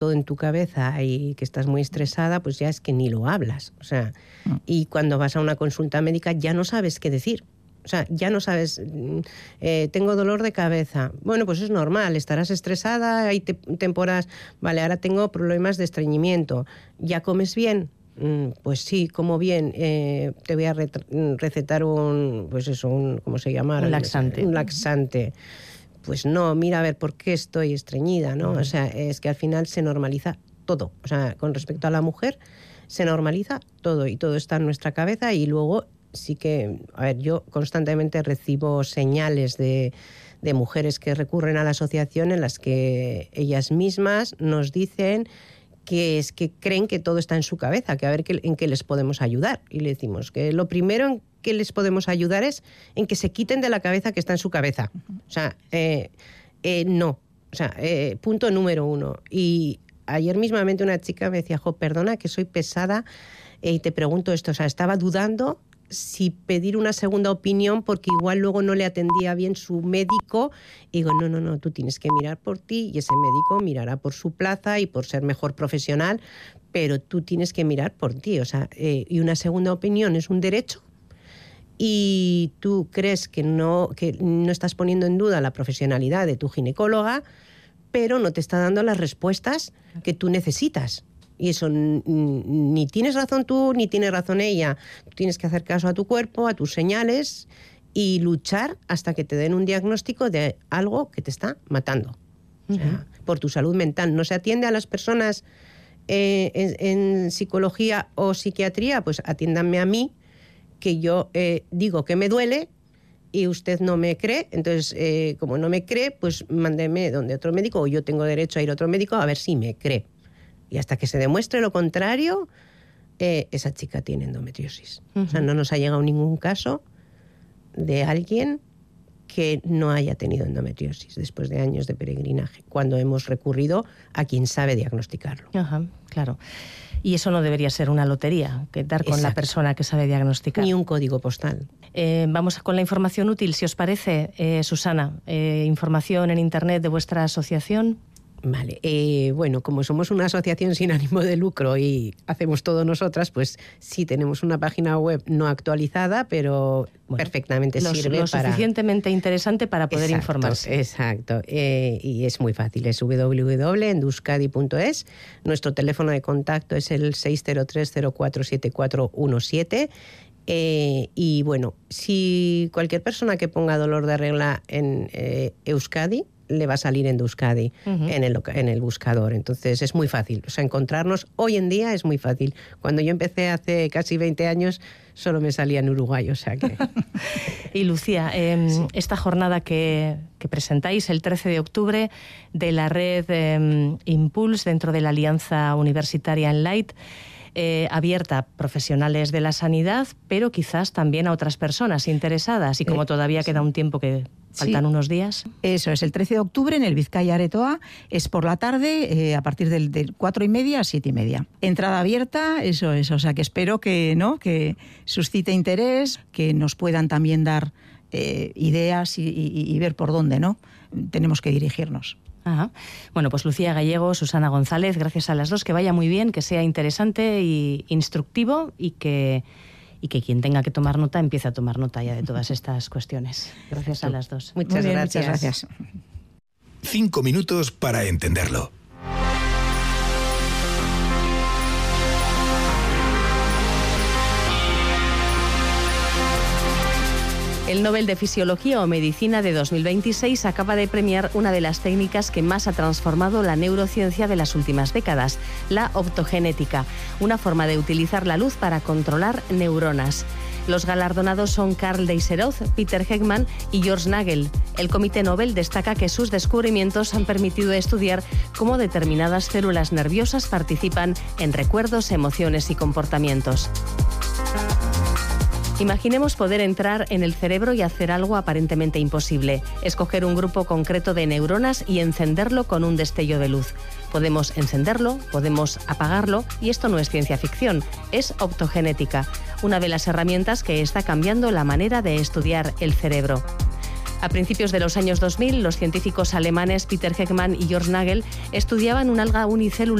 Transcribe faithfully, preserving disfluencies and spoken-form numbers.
todo en tu cabeza y que estás muy estresada, pues ya es que ni lo hablas. O sea, mm. y cuando vas a una consulta médica ya no sabes qué decir. O sea, ya no sabes, eh, tengo dolor de cabeza. Bueno, pues es normal, estarás estresada, hay te- temporadas, vale, ahora tengo problemas de estreñimiento. ¿Ya comes bien? Mm, pues sí, como bien. Eh, te voy a re- recetar un, pues eso, un, ¿cómo se llama? Un laxante. Un laxante. Pues no, mira a ver por qué estoy estreñida, ¿no? O sea, es que al final se normaliza todo. O sea, con respecto a la mujer, se normaliza todo y todo está en nuestra cabeza y luego sí que, a ver, yo constantemente recibo señales de, de mujeres que recurren a la asociación en las que ellas mismas nos dicen que es que creen que todo está en su cabeza, que a ver qué, en qué les podemos ayudar. Y le decimos que lo primero en que les podemos ayudar es en que se quiten de la cabeza que está en su cabeza. O sea, eh, eh, no. O sea, eh, punto número uno. Y ayer mismamente una chica me decía, jo, perdona que soy pesada eh, y te pregunto esto. O sea, estaba dudando si pedir una segunda opinión porque igual luego no le atendía bien su médico. Y digo, no, no, no, tú tienes que mirar por ti y ese médico mirará por su plaza y por ser mejor profesional, pero tú tienes que mirar por ti. O sea, eh, y una segunda opinión es un derecho y tú crees que no, que no estás poniendo en duda la profesionalidad de tu ginecóloga, pero no te está dando las respuestas que tú necesitas. Y eso ni tienes razón tú, ni tiene razón ella. Tú tienes que hacer caso a tu cuerpo, a tus señales y luchar hasta que te den un diagnóstico de algo que te está matando. Uh-huh. O sea, por tu salud mental. No se atiende a las personas eh, en, en psicología o psiquiatría, pues atiéndanme a mí, que yo eh, digo que me duele y usted no me cree. Entonces, eh, como no me cree, pues mándeme donde otro médico o yo tengo derecho a ir a otro médico a ver si me cree. Y hasta que se demuestre lo contrario, eh, esa chica tiene endometriosis. Uh-huh. O sea, no nos ha llegado ningún caso de alguien que no haya tenido endometriosis después de años de peregrinaje, cuando hemos recurrido a quien sabe diagnosticarlo. Ajá, claro. Y eso no debería ser una lotería, quedar con Exacto. la persona que sabe diagnosticar. Ni un código postal. Eh, vamos con la información útil, si os parece, eh, Susana. Eh, información en internet de vuestra asociación. Vale, eh, bueno, como somos una asociación sin ánimo de lucro y hacemos todo nosotras, pues sí tenemos una página web no actualizada, pero bueno, perfectamente lo, sirve lo para... Lo suficientemente interesante para poder exacto, informarse. Exacto, eh, y es muy fácil, es doble u doble u doble punto enduscadi punto es. Nuestro teléfono de contacto es el seis cero tres cero cuatro siete cuatro uno siete. Eh, y bueno, si cualquier persona que ponga dolor de regla en eh, Euskadi, le va a salir en Euskadi, uh-huh. en, el, en el buscador. Entonces es muy fácil. O sea, encontrarnos hoy en día es muy fácil. Cuando yo empecé hace casi veinte años, solo me salía en Uruguay, o sea que... Y Lucía, eh, sí. esta jornada que, que presentáis el trece de octubre de la red eh, Impulse dentro de la Alianza Universitaria Enlight, Eh, abierta a profesionales de la sanidad, pero quizás también a otras personas interesadas. Y como eh, todavía queda un tiempo, que faltan sí. unos días. Eso es, el trece de octubre en el Vizcaya Aretoa, es por la tarde, eh, a partir del, del cuatro y media a siete y media. Entrada abierta, eso es, o sea que espero que, ¿no? que suscite interés, que nos puedan también dar eh, ideas y, y, y ver por dónde, ¿no? tenemos que dirigirnos. Ajá. Bueno, pues Lucía Gallego, Susana González, gracias a las dos, que vaya muy bien, que sea interesante e instructivo y que, y que quien tenga que tomar nota empiece a tomar nota ya de todas estas cuestiones. Gracias a las dos. Muchas bien, gracias. Muchas gracias. Cinco minutos para entenderlo. El Nobel de Fisiología o Medicina de dos mil veintiséis acaba de premiar una de las técnicas que más ha transformado la neurociencia de las últimas décadas, la optogenética, una forma de utilizar la luz para controlar neuronas. Los galardonados son Karl Deisseroth, Peter Heckman y George Nagel. El Comité Nobel destaca que sus descubrimientos han permitido estudiar cómo determinadas células nerviosas participan en recuerdos, emociones y comportamientos. Imaginemos poder entrar en el cerebro y hacer algo aparentemente imposible, escoger un grupo concreto de neuronas y encenderlo con un destello de luz. Podemos encenderlo, podemos apagarlo, y esto no es ciencia ficción, es optogenética, una de las herramientas que está cambiando la manera de estudiar el cerebro. A principios de los años dos mil, los científicos alemanes Peter Heckmann y George Nagel estudiaban un alga unicelular